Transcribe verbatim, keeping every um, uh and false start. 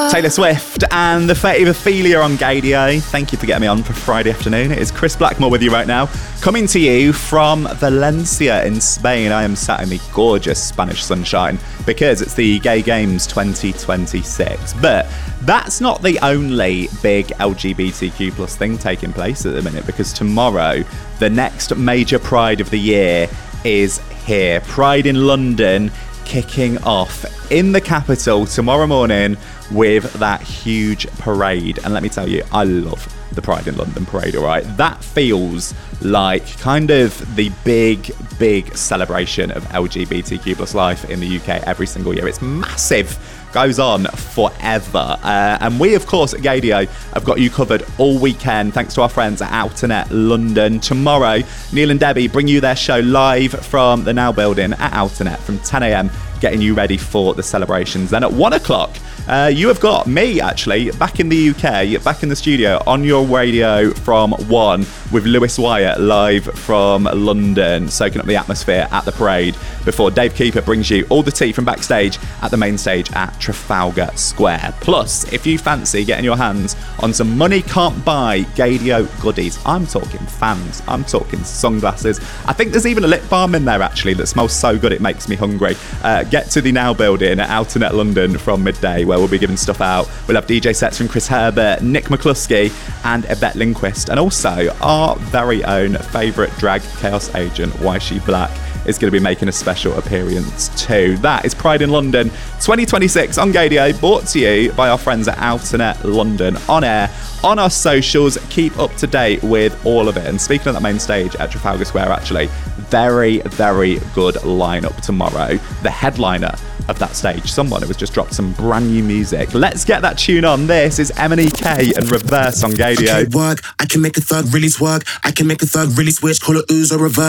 Taylor Swift and the Fate of Ophelia on Gaydio. Thank you for getting me on for Friday afternoon. It is Chris Blackmore with you right now, coming to you from Valencia in Spain. I am sat in the gorgeous Spanish sunshine because it's the Gay Games twenty twenty-six. But that's not the only big L G B T Q plus thing taking place at the minute, because tomorrow, the next major Pride of the year is here. Pride in London kicking off in the capital tomorrow morning with that huge parade. And let me tell you, I love the Pride in London parade, all right? That feels like kind of the big, big celebration of L G B T Q plus life in the U K every single year. It's massive. Goes on forever. Uh, and we, of course, at Gaydio have got you covered all weekend, thanks to our friends at Outernet London. Tomorrow, Neil and Debbie bring you their show live from the Now Building at Outernet from ten a.m, getting you ready for the celebrations. Then at one o'clock, uh, you have got me, actually, back in the U K, back in the studio, on your radio from one, with Lewis Wyatt live from London, soaking up the atmosphere at the parade, before Dave Keeper brings you all the tea from backstage at the main stage at Trafalgar Square. Plus, if you fancy getting your hands on some money can't buy Gaydio goodies, I'm talking fans, I'm talking sunglasses. I think there's even a lip balm in there, actually, that smells so good it makes me hungry. Uh, get to the Now Building at Outernet London from midday, where we'll be giving stuff out. We'll have D J sets from Chris Herbert, Nick McCluskey and Yvette Lindquist, and also our very own favourite drag chaos agent, Why She Black, is going to be making a special appearance too. That is Pride in London twenty twenty-six on Gaydio, brought to you by our friends at Outernet London, on air, on our socials. Keep up to date with all of it. And speaking of that main stage at Trafalgar Square, actually, very, very good lineup tomorrow. The headliner of that stage, someone who has just dropped some brand new music. Let's get that tune on. This is M and E K and Reverse on Gaydio. I can work, I can make a thug really twerk, I can make a thug really switch, call it ooze or reverse.